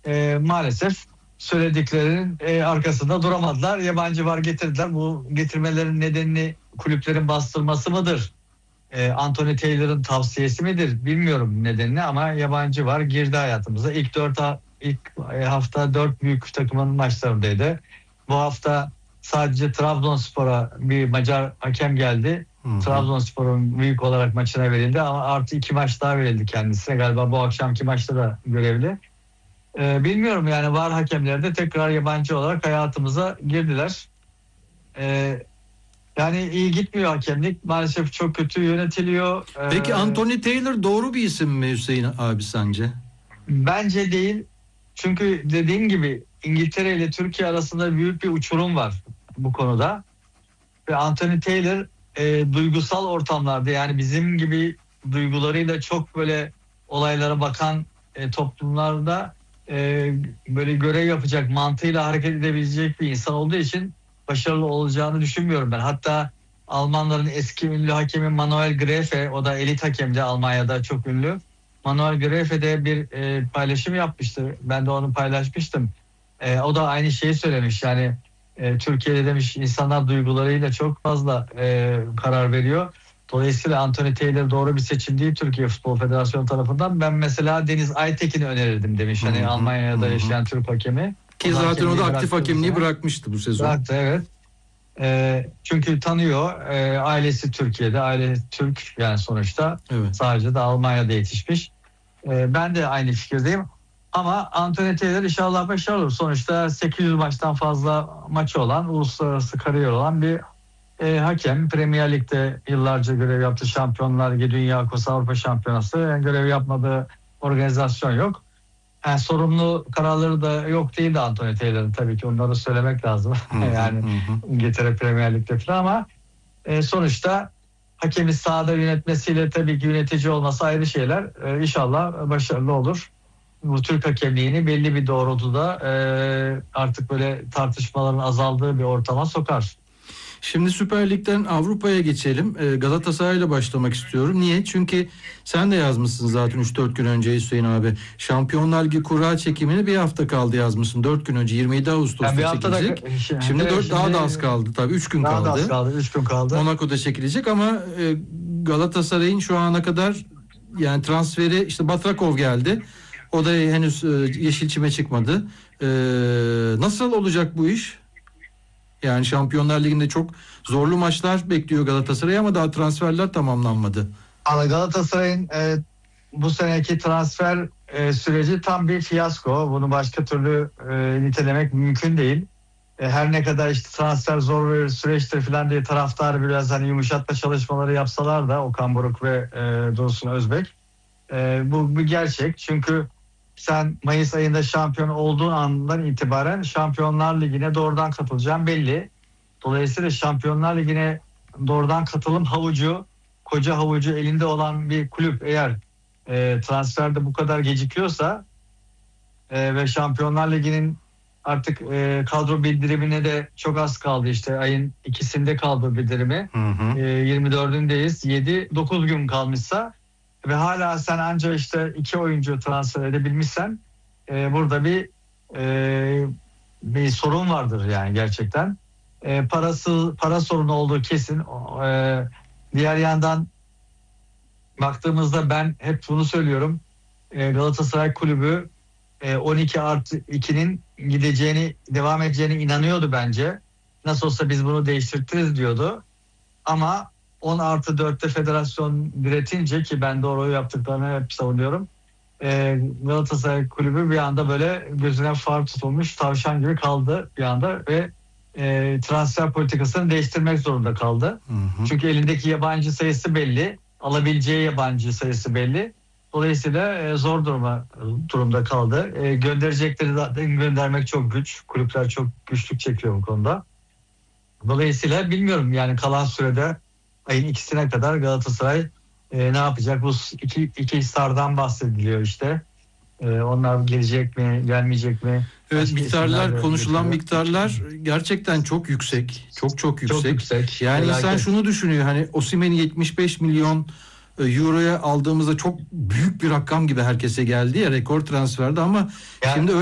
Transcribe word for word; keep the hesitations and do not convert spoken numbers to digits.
e, maalesef söylediklerinin e, arkasında duramadılar. Yabancı var getirdiler. Bu getirmelerin nedenini kulüplerin bastırması mıdır? E, Anthony Taylor'ın tavsiyesi midir? Bilmiyorum nedenini ama yabancı var girdi hayatımıza. İlk dört ha- ilk hafta dört büyük takımın maçlarındaydı. Bu hafta sadece Trabzonspor'a bir Macar hakem geldi. Hı hı. Trabzonspor'un büyük olarak maçına verildi ama artı iki maç daha verildi kendisine. Galiba bu akşamki maçta da görevli. Ee, bilmiyorum yani var hakemler de tekrar yabancı olarak hayatımıza girdiler. Ee, yani iyi gitmiyor hakemlik. Maalesef çok kötü yönetiliyor. Ee, Peki Anthony Taylor doğru bir isim mi Hüseyin abi sence? Bence değil. Çünkü dediğim gibi İngiltere ile Türkiye arasında büyük bir uçurum var bu konuda. Ve Anthony Taylor e, duygusal ortamlarda yani bizim gibi duygularıyla çok böyle olaylara bakan e, toplumlarda e, böyle görev yapacak mantığıyla hareket edebilecek bir insan olduğu için başarılı olacağını düşünmüyorum ben. Hatta Almanların eski ünlü hakemi Manuel Gräfe, o da elit hakemdi Almanya'da çok ünlü. Manuel Gräfe de bir e, paylaşım yapmıştı. Ben de onu paylaşmıştım. E, o da aynı şeyi söylemiş yani. E, Türkiye'de demiş insanlar duygularıyla çok fazla e, karar veriyor. Dolayısıyla Anthony Taylor doğru bir seçim değil Türkiye Futbol Federasyonu tarafından. Ben mesela Deniz Aytekin'i önerirdim demiş. Hani hı hı, Almanya'da hı. yaşayan Türk hakemi. Ki o zaten o da aktif hakemliği bırakmıştı bu sezon. Bıraktı evet. E, çünkü tanıyor. E, ailesi Türkiye'de. Aile Türk yani sonuçta. Evet. Sadece de Almanya'da yetişmiş. E, ben de aynı fikirdeyim. Ama Anthony Taylor inşallah başarılı olur. Sonuçta sekiz yüz maçtan fazla maçı olan, uluslararası kariyer olan bir e, hakem. Premier Lig'de yıllarca görev yaptı. Şampiyonlar Ligi, Dünya Kupası, Avrupa Şampiyonası. Yani görev yapmadığı organizasyon yok. Yani sorumlu kararları da yok değil de Anthony Taylor'ın tabii ki onları söylemek lazım. yani İngiltere Premier Lig'de falan ama e, sonuçta hakemi sahada yönetmesiyle tabii ki yönetici olması ayrı şeyler. E, inşallah başarılı olur. Bu Türk hakemliğini belli bir doğrultuda e, artık böyle tartışmaların azaldığı bir ortama sokar. Şimdi Süper Lig'den Avrupa'ya geçelim. E, Galatasaray'la başlamak istiyorum. Niye? Çünkü sen de yazmışsın zaten üç dört gün önce Hüseyin abi. Şampiyonlar Ligi kura çekimini bir hafta kaldı yazmışsın. dört gün önce yirmi yedi Ağustos'ta yani çekilecek. Da, şimdi şimdi dört daha da az kaldı tabii. üç gün daha kaldı. Daha da az kaldı. üç gün kaldı. Monaco'da çekilecek ama e, Galatasaray'ın şu ana kadar yani transferi işte Batrakov geldi. O da henüz e, Yeşilçim'e çıkmadı. E, nasıl olacak bu iş? Yani Şampiyonlar Ligi'nde çok zorlu maçlar bekliyor Galatasaray ama daha transferler tamamlanmadı. Ama Galatasaray'ın e, bu seneki transfer e, süreci tam bir fiyasko. Bunu başka türlü e, nitelemek mümkün değil. E, her ne kadar işte transfer zor bir süreçtir falan diye taraftar biraz hani yumuşatma çalışmaları yapsalar da Okan Buruk ve e, Dursun Özbek. E, bu bir gerçek. Çünkü sen Mayıs ayında şampiyon olduğun andan itibaren Şampiyonlar Ligi'ne doğrudan katılacağın belli. Dolayısıyla Şampiyonlar Ligi'ne doğrudan katılım havucu, koca havucu elinde olan bir kulüp eğer e, transferde bu kadar gecikiyorsa e, ve Şampiyonlar Ligi'nin artık e, kadro bildirimine de çok az kaldı işte ayın ikisinde kaldı bildirimi. Hı hı. E, yirmi dördündeyiz. yedi dokuz gün kalmışsa ve hala sen anca işte iki oyuncu transfer edebilmişsen e, burada bir e, bir sorun vardır yani gerçekten. E, parası para sorunu olduğu kesin. E, diğer yandan baktığımızda ben hep bunu söylüyorum. E, Galatasaray Kulübü e, on iki artı ikinin gideceğini, devam edeceğine inanıyordu bence. Nasıl olsa biz bunu değiştirtiriz diyordu. Ama on artı dörtte federasyon diretince ki ben doğru yaptıklarını hep savunuyorum. E, Galatasaray Kulübü bir anda böyle gözüne far tutulmuş tavşan gibi kaldı bir anda ve e, transfer politikasını değiştirmek zorunda kaldı. Hı hı. Çünkü elindeki yabancı sayısı belli, alabileceği yabancı sayısı belli. Dolayısıyla e, zor duruma durumda kaldı. E, gönderecekleri zaten göndermek çok güç. Kulüpler çok güçlük çekiyor bu konuda. Dolayısıyla bilmiyorum yani kalan sürede ayın ikisine kadar Galatasaray e, ne yapacak? Bu iki, iki stardan bahsediliyor işte. E, onlar gelecek mi, gelmeyecek mi? Evet, Başka miktarlar, konuşulan miktarlar gerçekten çok yüksek. Çok çok yüksek. Çok yüksek. Yani Felaket. İnsan şunu düşünüyor hani Osimhen'i yetmiş beş milyon euroya aldığımızda çok büyük bir rakam gibi herkese geldi ya rekor transferde ama yani, şimdi